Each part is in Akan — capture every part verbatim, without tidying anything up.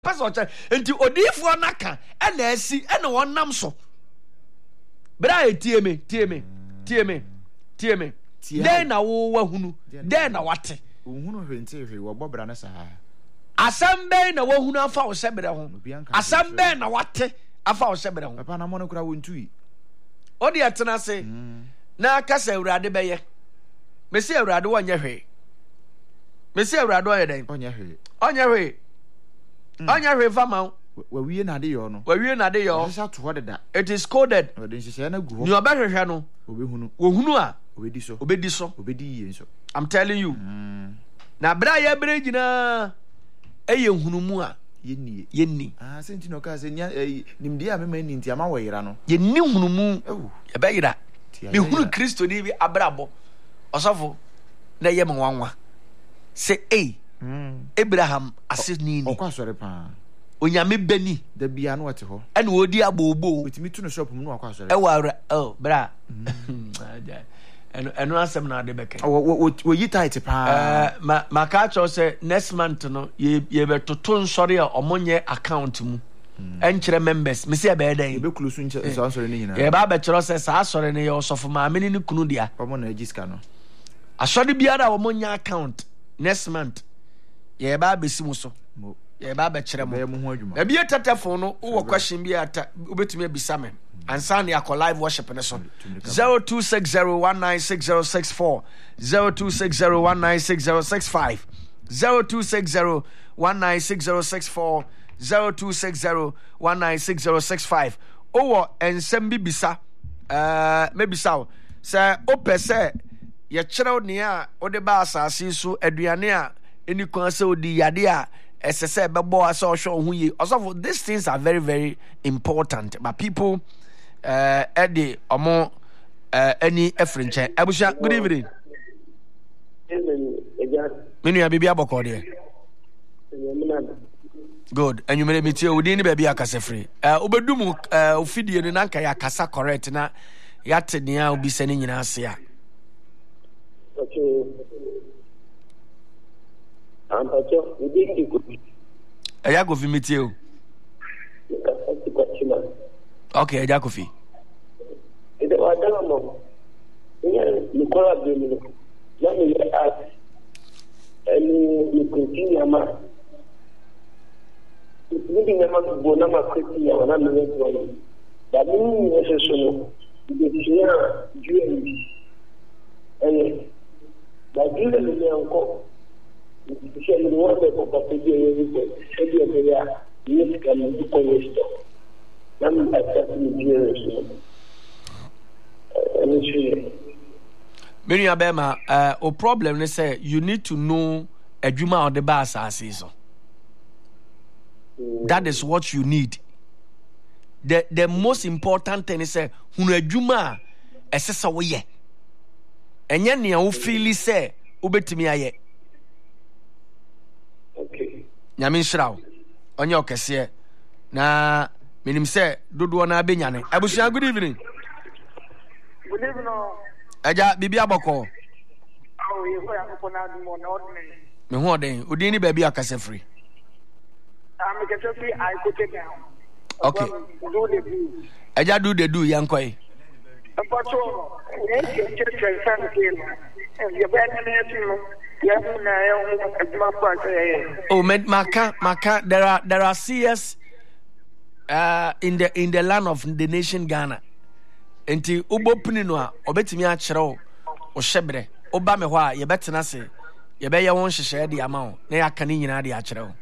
person enti odifo naka e na asi e na wonam so bra etie me tie me tie me tie me den na wo wahunu den na wate ohunu hwente hwe wo bobra na saa asambe na wahunu afa wo sebere ho asambe na wate afa wo sebere ho papa na mo no kura wontui odi atena se na kasa awurade beye mesi awurade wonye hwe mesi awurade oyɛ den onye hwe onye hwe onye hwe fama wawie na de yo no wawie na de yo sha to deda it is coded ode nhyehyɛ na gu ho ni obehwehwɛ no obehunu wohunu a obedi so obedi so obedi yie so I'm telling you mm. na bra ya bra gina eye hunumu a yenni yenni ah senti no ka se nya nimdi a mema ni nti ama wayira no yenni hunumu e be yira me hunu Kristo ni bi abrabo osofo na ye me wanwa se eh mm. Abraham asini ni okwasore pa onyame bani da bia no wate ho ene odi abobo wetimi tu no shop mu no akwasore e wa oh bra eno eno asem na de beke wo yi tight pa eh ma ma ka cho say next month no ye ye betoto nsori a omonye account mu enkyere members me say be den ye be close nche so ansori ni nyina ye ba be kyero say sa asori ne ye osofo ma me ni kunu dia omo na agiska no asori biara omonye account next month ye ba be si mu so ye ba be kyere mu e bi tetefo no wo question bi ata obetumi abisa me ansa ne akọ live worship ne so zero two six zero one nine six zero six four zero two six zero one nine six zero six five zero two six zero one nine six zero six four zero two six zero one nine six zero six five owo ensem bi bisa eh mebisa o se opese ye kyerɛw ne a ode ba asase so aduane a eni kwan se odi yade a esese bebo ase ohwe ho yi also these things are very very important but people uh Eddie omo uh any efrenche abusha good evening menu ya bibia boko de good and you may meet you within baby akase free uh obedum uh ofidie no nanka ya kasa correct na yate dia obi sene nyina ase a okay ampacho within the eya go fi meet you okay eja kofi ide wa dala mo ya ni kola be mi ya mi as eni ni continue ma ni ni ma bo na ma kweti ya na mi ne da mi ni se so no de tia jueli ene da jueli ni anko ni se ni wa be ko pa pe je ye ko se dia be ya ni ka ni ko yesto nam accept ni jueli Many abema uh o problem they say you need to know adwuma on the bus asase so that is what you need. The the most important thing is say hunu adwuma esesa wo ye enye ne wo feel say obetimi aye okay nyame nshirawo onye okese na minim say dodo na abenyane abusia good evening. Good evening. Aja bibi aboko. Oh, you go am for na mo na ordinary. Me ho den, odi ni baby akase free. Am ke so free I go take down. Okay. Do the do. Aja do the do yankoi. But so, we can get to some game. And you better know you na you ma pa. Oh, maka maka there are there are C S uh in the in the land of the nation Ghana. Enti obopuni no a obetimi a kyerɛw o hyebre oba me hɔ a ye betena se ye be ye won hyehyɛ de ama wo na yaka ne nyina de a kyerɛw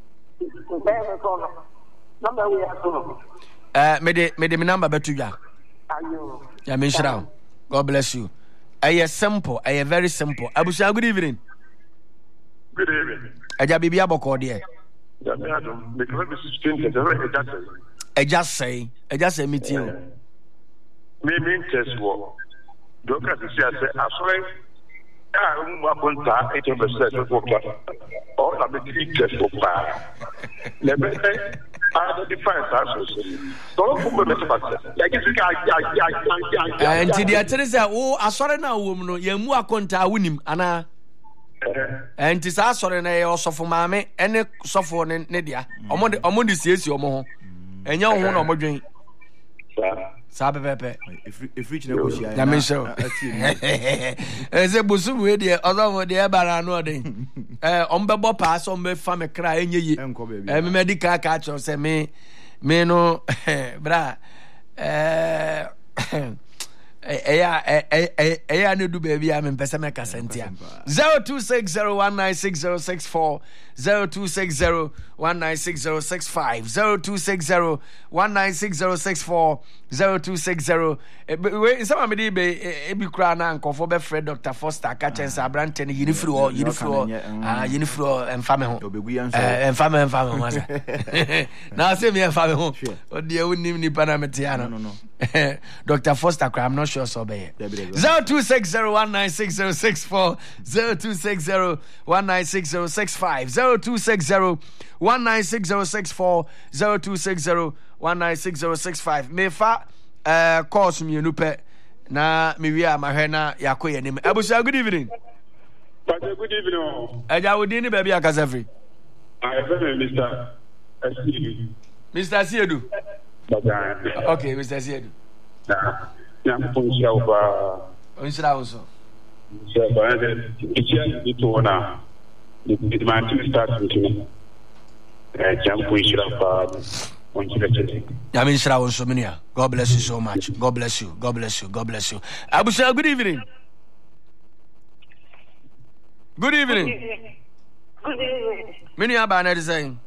eh me de me de me number betu dwa ayo ya me nhyira. God bless you. Aye simple, aye very simple. Abusia good evening. Good evening. Aja bibi aboko de ya me adom me can be strange the way that say aja say aja say meet you. Me mean test wo doka se say asore ah mu akonta eighty percent for class all na be test for pa le be ah the difference as so so for me to pass ya gi sika ya ya ya and the atere say wo asore na wo mu no ya mu akonta wonim ana And tis our sorry, and I also for mammy, and a soft ne dia. Among the among the seas, your mo, and your one or more drink. Sabe Pepe. If reaching a bush, I mean, so as a bosom with the other the Barano, eh, on Babo pass on me from a cry in ye, and medical catch or say me, me no, bra, eh. Eya eya eya no do baby am pese me kasentia zero two six zero one nine six zero six four zero two six zero one nine six zero six five zero two six zero one nine six zero six four zero two six zero we some me dey be e bi kura na nkofo be Fred Doctor Foster ka chensa abrante ne yinifiri o yinifiri ah yinifiri emfa me ho eh emfa me emfa me ho na say me emfa me ho o de unim ni pana metia no no Doctor Foster I'm not sure so be zero two six zero one nine six zero six four zero two six zero one nine six zero six five zero two six zero one nine six zero six four zero two six zero one nine six zero six five me fa uh course me nu pe na me wi a mahwe na yakoye nim abusa good evening good evening eja wodi ni baby akasa free I am Mister Asiedu Mister Asiedu okay Mister Asiedu na na mpunshira uba onshira uso so ba ande ichia itu na the man to start with eh jampu ishira uba onshira chete yamin shira uso minia God bless you so much God bless you God bless you God bless you Abusha good evening good evening good evening minia ba na dey saying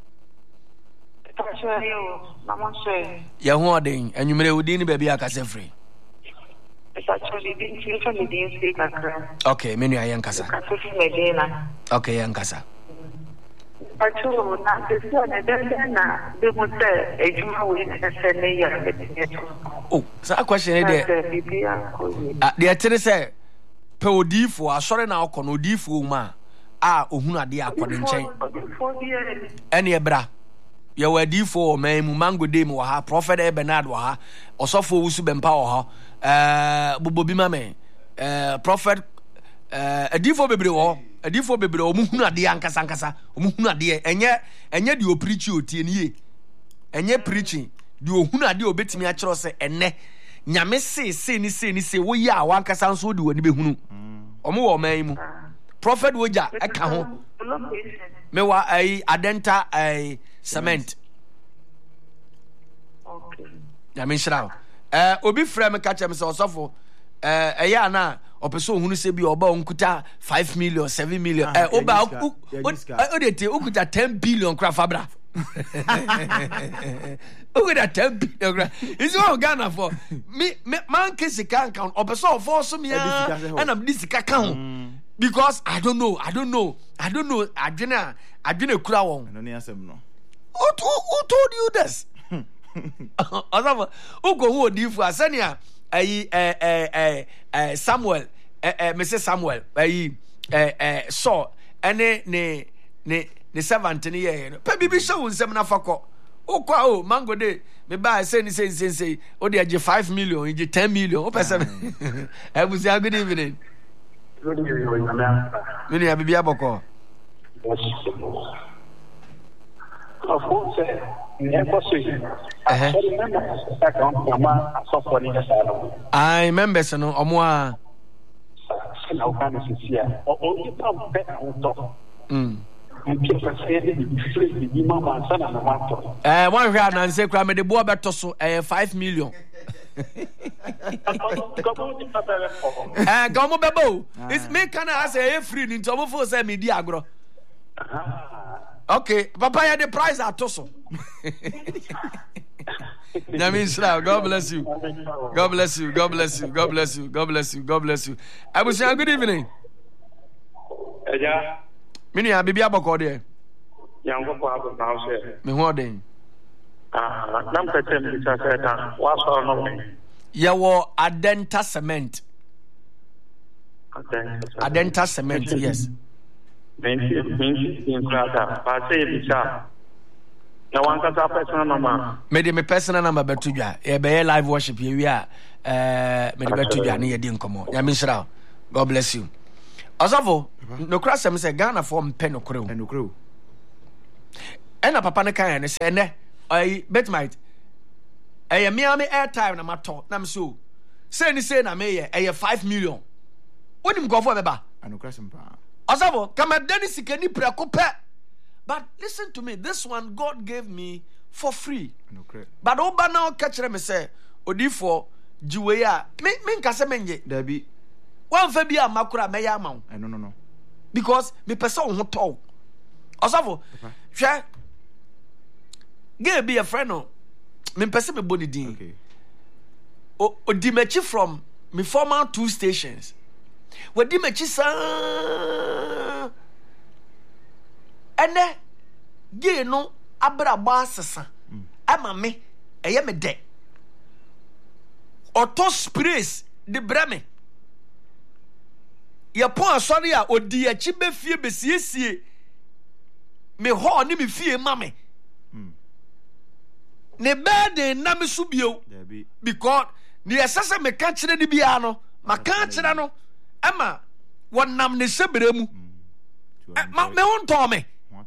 ya hu odin enwumere udi ni baby akasa free it's actually been actually been speak akra okay menu ayen kasa okay yen kasa actually na this one then na be mo say ejuma we say ne ya oh sa question dey ah dey tell say pe odifo asore na okono odifo ma a ohunu ade akode nchen ene ebra ye wadi for man mu mango dey mu ha prophet Bernard wa ha osofo wusu bempa wa ha eh bobobi mame eh prophet eh adifo bebre wo adifo bebre o mu hunu ade ankasa ankasa o mu hunu ade enye enye de o preach otie nie enye preaching de o hunu ade obetimi a kire se enne nyame se se ni se ni se wo yi a wankasa nso de wani be hunu o mu wo man mu prophet woja eka ho me wa ai adenta ai cement okay ya me shira eh obi frame ka chem se osofo eh eya na opeso hunu se bi oba onkuta five million seven million eh oba o de te okuta ten billion kra fabra okuta ten billion kra is all Ghana for me man kesi kan kan opeso for so me and am this ka kan because I don't know I don't know I don't know adwena adwena kura won no ne asem no Who, who, who told you this? Osama, who go who difu asania eh eh eh eh Samuel eh eh Missus Samuel eh eh so ene ne ne ne servant ni ye pe bibi show nsem na fakọ o kwa o mango de me ba say ni say say say o de age five million age ten million o person e bu say good evening good evening mama mini ya bibi aboko of course eh eh I remember so no omo a na o kan sisia o o ti pa pe an to mm eh one hwa na nse kra me de bo beto so eh five million eh ga mo bebo it's me kana as e free ni to mo fo say me di agro okay papa ya the price at so Namisra, God bless you. God bless you. God bless you. God bless you. God bless you. God bless you. I will say good evening. Eja. Mini abibi aboko de. Yango ko abo na o me ho den. Ah, nam petem bi sa se ta. Wa so no me. Ye wo Adenta cement. Adenta cement, yes. Menti menti in krata. Pa se bi sa. Na one kasa personal number. Me de me personal number betu dwa. E be live worship ye wi a eh me de betu dwa na ye di nkomo. Ya me nshira. God bless you. Osavo, no cross them say Ghana form pen no crew. And no crew. And a papa ne can say, ne, I bet might. I am Miami airtime na mato, nam so. Say ni say na me a five million. What him go for beba? And no cross them. Osavo, come at Dennis Kenny Precope. But listen to me, this one God gave me for free. No crew. But Oba now catch them say, Odifo, Juwea, me me nkase menje. Debbie. One fe bia makura me ya ma. No no no. Because me person ho to. Osavo, hwe. Ge be a friend no. Me person me boni din. Okay. O Odimechi from me former two stations. We Odimechi sa ene ge no abra ba sesa. Ama me eye me de. Auto sprays de breme. Ye pon asori a odi achi be fie be siesie. Me ho ni me fie ma me. Ne bede na me so bio. Because ni esese me ka kire ni bia no, ma ka kire no. Ama wonam ne sebere mu. Ma me won to me.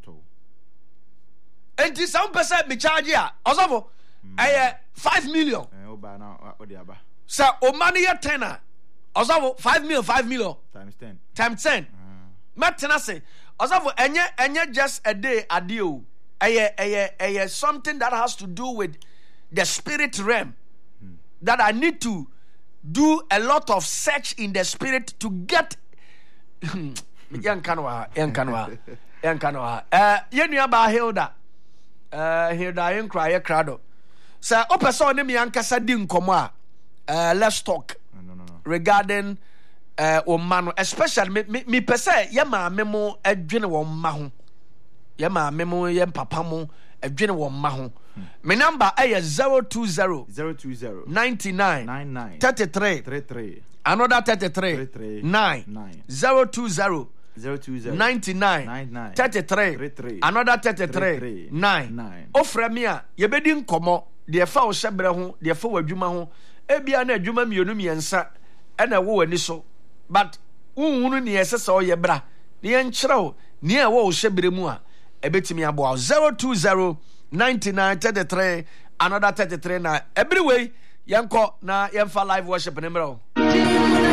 Enti some person me charge ya. Osofo eh five million. Eh oba na odi aba. Sir, o money ya ten. Osofo five million, five million times ten. Times ten. Matena say, Osofo enye enye just a day adio. Eye eye eye something that has to do with the spirit realm. Hmm. That I need to do a lot of search in the spirit to get yan kanwa yan kanwa yan kanwa eh yenu ba Hilda eh Hilda yen cry crowd. Sir, o person ne me ankasa di nkomo a uh, let's talk no, no, no. regarding uh, Omano, especially me, me, me per se, ye ma memo a dwene wo ma ho. Ye ma memo ye papa mo a dwene wo ma ho. Me number is zero two zero zero two zero ninety-nine ninety-nine thirty-three thirty-three another thirty-three thirty-three nine nine zero two zero zero two zero ninety-nine ninety-nine thirty-three thirty-three another thirty-three nine nine ofra me a ye bedi nkomo de fa wo hyebre ho de fa wadwuma ho ebia na adwuma mienu miensa e na wo wani so but unhunu ne yesesa o ye bra ne ye nkyerɛw ne e wo hyebre mu a ebetimi abo zero two zero ninety-nine thirty-three another thirty-three na every way yanko na yemfa live worship ne mro